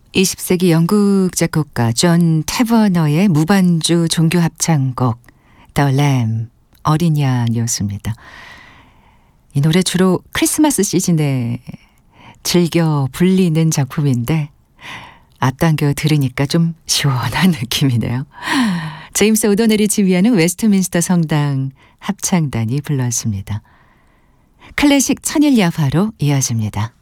20세기 영국 작곡가 존 태버너의 무반주 종교 합창곡 The Lamb, 어린 양이었습니다. 이 노래 주로 크리스마스 시즌에 즐겨 불리는 작품인데 앞당겨 들으니까 좀 시원한 느낌이네요. 제임스 오더넬이 지휘하는 웨스트민스터 성당 합창단이 불렀습니다. 클래식 천일야화로 이어집니다.